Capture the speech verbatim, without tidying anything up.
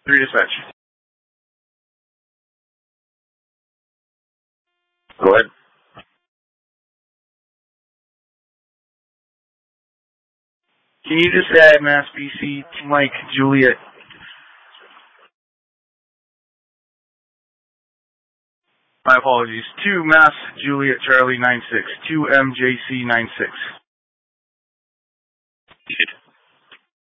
three dispatch. Go ahead. Can you just add Mass B C Mike Juliet? My apologies. two Mass Juliet Charlie nine six. two M J C nine six.